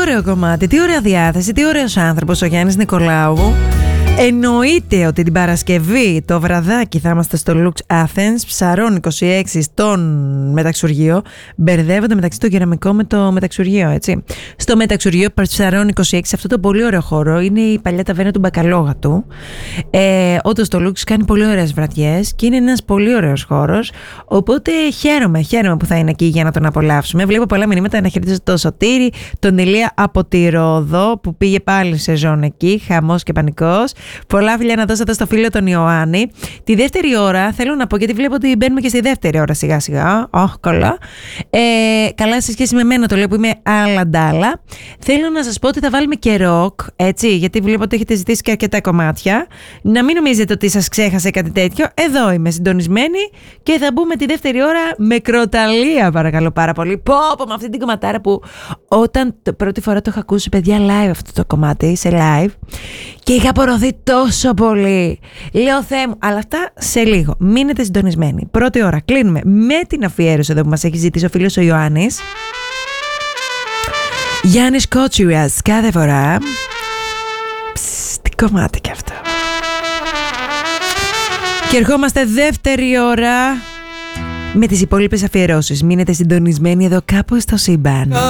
ωραίο κομμάτι, τι ωραία διάθεση, τι ωραίος άνθρωπος ο Γιάννης Νικολάου. Εννοείται ότι την Παρασκευή το βραδάκι θα είμαστε στο Lux Athens, Ψαρών 26 στον μεταξουργείο. Μπερδεύονται μεταξύ το κεραμικό με το μεταξουργείο, έτσι. Στο μεταξουργείο Ψαρών 26, αυτό το πολύ ωραίο χώρο, είναι η παλιά ταβέρνα του Μπακαλόγατου. Όντως το Lux κάνει πολύ ωραίες βραδιές και είναι ένας πολύ ωραίος χώρος. Οπότε χαίρομαι που θα είναι εκεί για να τον απολαύσουμε. Βλέπω πολλά μηνύματα να χαιρετήσω το Σωτήρη, τον Ηλία από τη Ρόδο που πήγε πάλι σεζόν εκεί, χαμός και πανικός. Πολλά φιλιά να δώσετε στο φίλο τον Ιωάννη. Τη δεύτερη ώρα θέλω να πω, γιατί βλέπω ότι μπαίνουμε και στη δεύτερη ώρα σιγά σιγά. Καλά. Καλά σε σχέση με μένα το λέω που είμαι άλλα-ντάλα. Θέλω να σας πω ότι θα βάλουμε και ροκ, έτσι, γιατί βλέπω ότι έχετε ζητήσει και αρκετά κομμάτια. Να μην νομίζετε ότι σας ξέχασε κάτι τέτοιο. Εδώ είμαι συντονισμένη και θα μπούμε τη δεύτερη ώρα με κροταλία, παρακαλώ πάρα πολύ. Πω με αυτή την κομματάρα που όταν πρώτη φορά το είχα ακούσει, παιδιά, live αυτό το κομμάτι, σε live, και είχα απορροθεί τόσο πολύ. Λέω Θεέ μου, αλλά αυτά σε λίγο. Μείνετε συντονισμένοι. Πρώτη ώρα κλείνουμε με την αφιέρωση εδώ που μας έχει ζητήσει ο φίλος ο Ιωάννης. Γιάννης Κότσιουας κάθε φορά. Τι κομμάτι κι αυτό. Και ερχόμαστε δεύτερη ώρα με τις υπόλοιπες αφιερώσεις. Μείνετε συντονισμένοι εδώ κάπου στο σύμπαν.